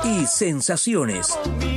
y sensaciones.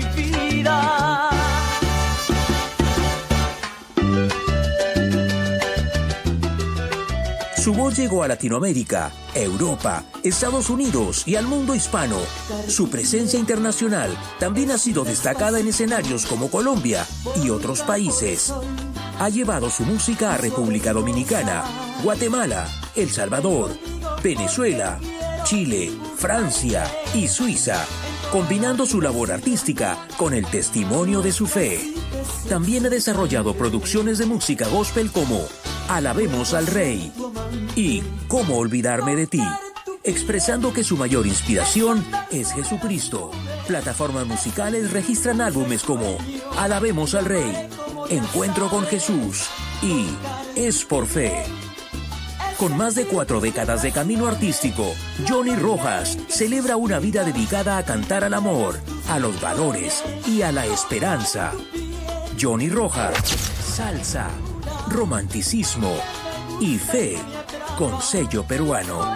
Su voz llegó a Latinoamérica, Europa, Estados Unidos y al mundo hispano. Su presencia internacional también ha sido destacada en escenarios como Colombia y otros países. Ha llevado su música a República Dominicana, Guatemala, El Salvador, Venezuela, Chile, Francia y Suiza, combinando su labor artística con el testimonio de su fe. También ha desarrollado producciones de música gospel como Alabemos al Rey y Cómo olvidarme de ti, expresando que su mayor inspiración es Jesucristo. Plataformas musicales registran álbumes como Alabemos al Rey, Encuentro con Jesús y Es por Fe. Con más de 4 décadas de camino artístico, Johnny Rojas celebra una vida dedicada a cantar al amor, a los valores y a la esperanza. Johnny Rojas, salsa, romanticismo y fe con sello peruano.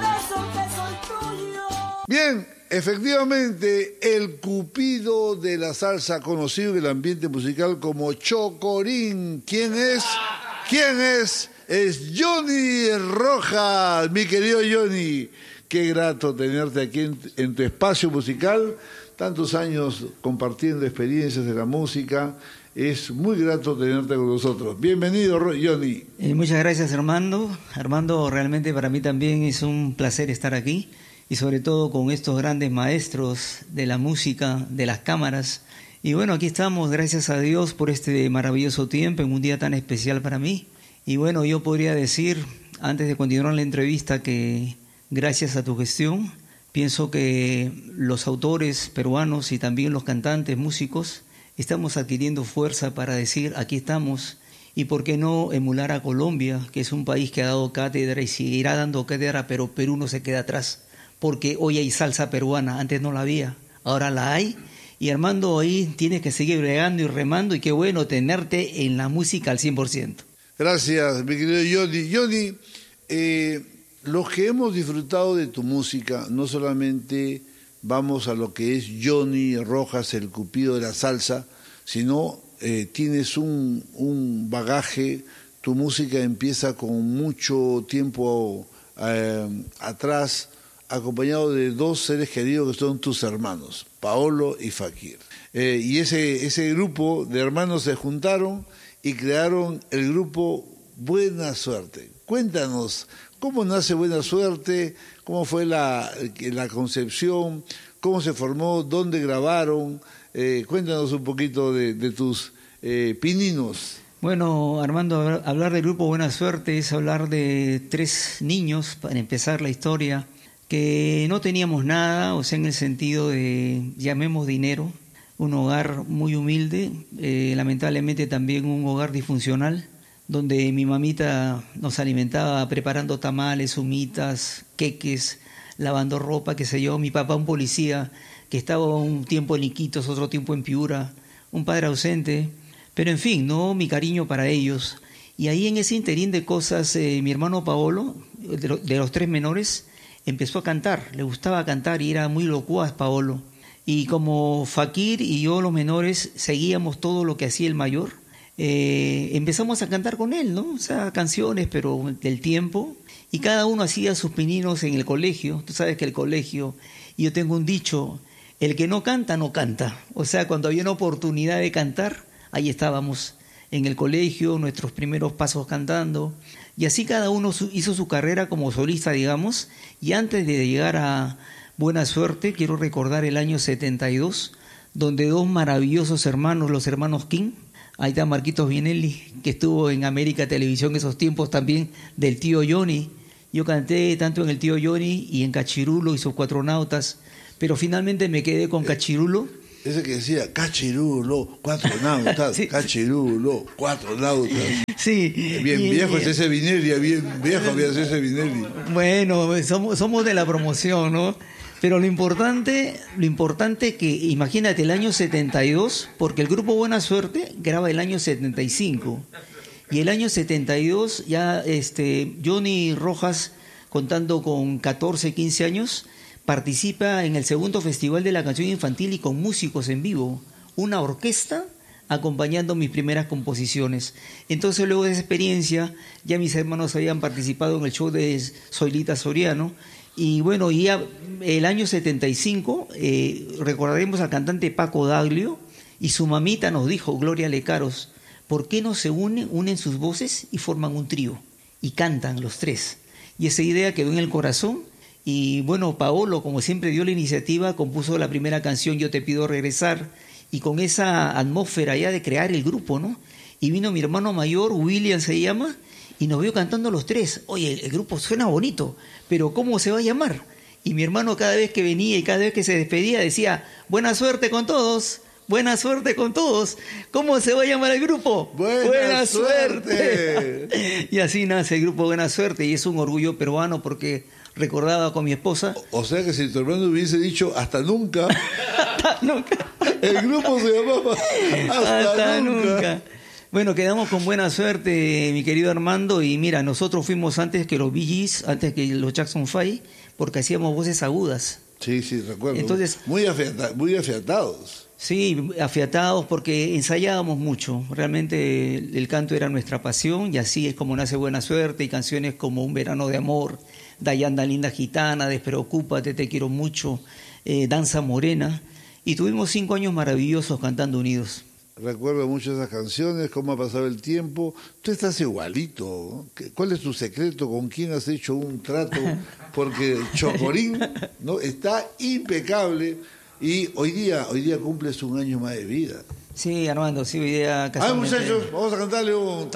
Bien, efectivamente, el cupido de la salsa, conocido en el ambiente musical como Chocorín. ¿Quién es? ¿Quién es? Es Johnny Rojas, mi querido Johnny. Qué grato tenerte aquí en tu espacio musical, tantos años compartiendo experiencias de la música. Es muy grato tenerte con nosotros. Bienvenido, Johnny. Muchas gracias, Armando. Armando, realmente para mí también es un placer estar aquí y sobre todo con estos grandes maestros de la música, de las cámaras. Y bueno, aquí estamos, gracias a Dios por este maravilloso tiempo, en un día tan especial para mí. Y bueno, yo podría decir, antes de continuar la entrevista, que gracias a tu gestión, pienso que los autores peruanos y también los cantantes, músicos, estamos adquiriendo fuerza para decir, aquí estamos, y por qué no emular a Colombia, que es un país que ha dado cátedra y seguirá dando cátedra, pero Perú no se queda atrás, porque hoy hay salsa peruana, antes no la había, ahora la hay, y Armando, ahí tienes que seguir bregando y remando, y qué bueno tenerte en la música al 100%. Gracias, mi querido Johnny. Johnny, los que hemos disfrutado de tu música, no solamente vamos a lo que es Johnny Rojas, el cupido de la salsa, sino tienes un bagaje, tu música empieza con mucho tiempo atrás, acompañado de 2 seres queridos que son tus hermanos, Paolo y Fakir. Y ese grupo de hermanos se juntaron y crearon el grupo Buena Suerte. Cuéntanos, ¿cómo nace Buena Suerte? ¿Cómo fue la concepción? ¿Cómo se formó? ¿Dónde grabaron? Cuéntanos un poquito de tus pininos. Bueno, Armando, hablar del grupo Buena Suerte es hablar de 3 niños, para empezar la historia, que no teníamos nada, o sea, en el sentido de, llamemos dinero, un hogar muy humilde, lamentablemente también un hogar disfuncional, donde mi mamita nos alimentaba preparando tamales, humitas, queques, lavando ropa, qué sé yo. Mi papá, un policía que estaba un tiempo en Iquitos, otro tiempo en Piura, un padre ausente, pero en fin, no, mi cariño para ellos. Y ahí en ese interín de cosas, mi hermano Paolo, de los 3 menores, empezó a cantar, le gustaba cantar y era muy locuaz Paolo. Y como Fakir y yo, los menores, seguíamos todo lo que hacía el mayor, empezamos a cantar con él, ¿no? O sea, canciones, pero del tiempo. Y cada uno hacía sus pininos en el colegio. Tú sabes que el colegio, y yo tengo un dicho, el que no canta, no canta. O sea, cuando había una oportunidad de cantar, ahí estábamos en el colegio, nuestros primeros pasos cantando. Y así cada uno hizo su carrera como solista, digamos. Y antes de llegar a Buena Suerte, quiero recordar el año 72, donde 2 maravillosos hermanos, los hermanos King, ahí está Marquitos Vinelli, que estuvo en América Televisión esos tiempos también, del tío Johnny. Yo canté tanto en el tío Johnny y en Cachirulo y sus 4 nautas, pero finalmente me quedé con Cachirulo. Ese que decía, Cachirulo, 4 nautas, sí. Cachirulo, 4 nautas. Sí. Bien viejo es ese Vinelli, bien viejo había ese Vinelli. Bueno, somos de la promoción, ¿no? Pero lo importante que, imagínate, el año 72, porque el grupo Buena Suerte graba el año 75. Y el año 72 ya Johnny Rojas, contando con 14, 15 años, participa en el segundo Festival de la Canción Infantil y con músicos en vivo, una orquesta acompañando mis primeras composiciones. Entonces, luego de esa experiencia, ya mis hermanos habían participado en el show de Zoilita Soriano, y bueno, ya el año 75 recordaremos al cantante Paco Daglio, y su mamita nos dijo, Gloria Lecaros, ¿por qué no se unen sus voces y forman un trío? Y cantan los tres. Y esa idea quedó en el corazón. Y bueno, Paolo, como siempre, dio la iniciativa, compuso la primera canción, Yo te pido regresar, y con esa atmósfera ya de crear el grupo, ¿no? Y vino mi hermano mayor, William se llama, y nos vio cantando los tres. Oye, el grupo suena bonito, pero ¿cómo se va a llamar? Y mi hermano cada vez que venía y cada vez que se despedía decía, buena suerte con todos. Buena suerte con todos. ¿Cómo se va a llamar el grupo? Buena suerte. Y así nace el grupo Buena Suerte, y es un orgullo peruano porque recordaba con mi esposa. O sea que si tu hermano hubiese dicho hasta nunca, Hasta nunca. el grupo se llamaba hasta nunca. Bueno, quedamos con Buena Suerte, mi querido Armando, y mira, nosotros fuimos antes que los Bee Gees, antes que los Jackson 5, porque hacíamos voces agudas. Sí, recuerdo. Entonces, muy afiatados. Sí, afiatados porque ensayábamos mucho. Realmente el canto era nuestra pasión, y así es como nace Buena Suerte, y canciones como Un verano de amor, Dayanda linda gitana, Despreocúpate, Te quiero mucho, Danza morena, y tuvimos 5 años maravillosos cantando unidos. Recuerdo mucho esas canciones, cómo ha pasado el tiempo. Tú estás igualito. ¿Cuál es tu secreto? ¿Con quién has hecho un trato? Porque Chocorín, ¿no?, está impecable. Y hoy día cumples un año más de vida. Sí, Armando, sí, hoy día casualmente... Muchachos, vamos a cantarle un